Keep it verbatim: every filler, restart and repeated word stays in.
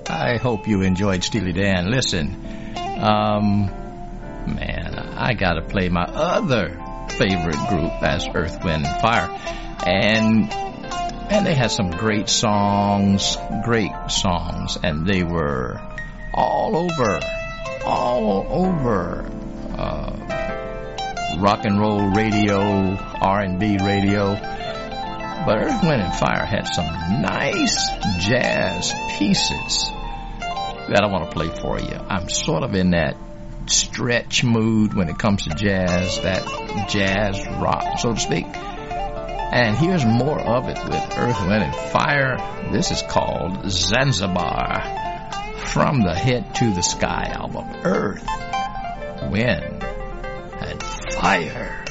I hope you enjoyed Steely Dan. Listen, um, man, I gotta play my other favorite group, as Earth, Wind and Fire. And, and they had some great songs, great songs, and they were all over, all over, uh, rock and roll radio, R and B radio. But Earth, Wind and Fire had some nice jazz pieces that I want to play for you. I'm sort of in that stretch mood when it comes to jazz, that jazz rock, so to speak. And here's more of it with Earth, Wind and Fire. This is called Zanzibar, from the Head to the Sky album. Earth, Wind and Fire.